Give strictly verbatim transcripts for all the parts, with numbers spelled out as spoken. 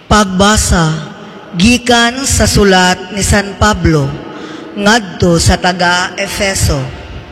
Pagbasa gikan sa sulat ni San Pablo ngadto sa taga-Efeso.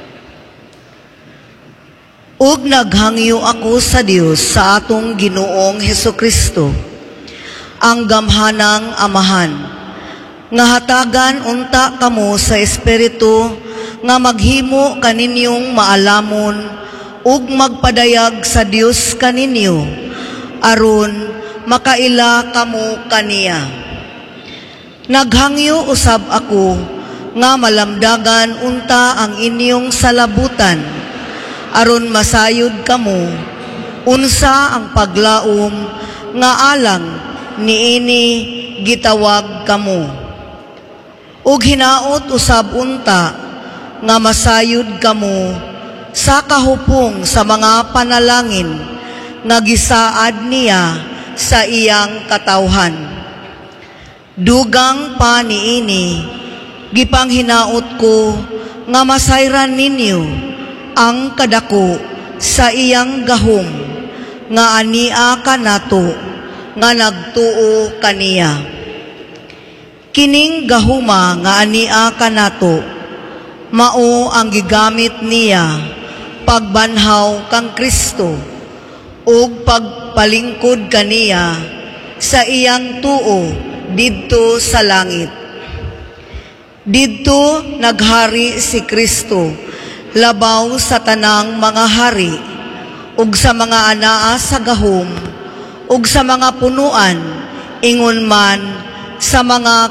Ug naghangyo ako sa Dios sa atong Ginoong Hesukristo, ang gamhanang Amahan, nga hatagan unta kamo sa Espiritu nga maghimo kaninyong maalamon ug magpadayag sa Dios kaninyo aron makaila kamo kaniya. Naghangyo usab ako nga malamdagan unta ang inyong salabutan aron masayod kamo unsa ang paglaom nga alang niini gitawag kamo. Ug hinaot usab unta nga masayod kamo sa kahupong sa mga panalangin nga gisaad niya sa iyang katawhan. Dugang pa niini gipanghinaot ko nga masayran ninyo ang kadako sa iyang gahom nga ania kanato nga nagtuo kaniya. Kining gahuma nga ania kanato mao ang gigamit niya pagbanhaw kang Kristo ug pagpalingkod kaniya sa iyang tuo didto sa langit. Didto naghari si Kristo labaw sa tanang mga hari ug sa mga anaa sa gahom ug sa mga punuan ingon man sa mga